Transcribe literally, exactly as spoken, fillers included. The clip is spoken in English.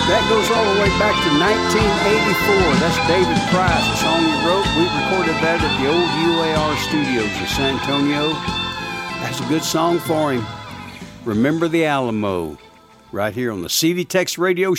That goes all the way back to nineteen eighty-four. That's David Price, a song he wrote. We recorded that at the old U A R studios in San Antonio. That's a good song for him. Remember the Alamo, right here on the C D Tex Radio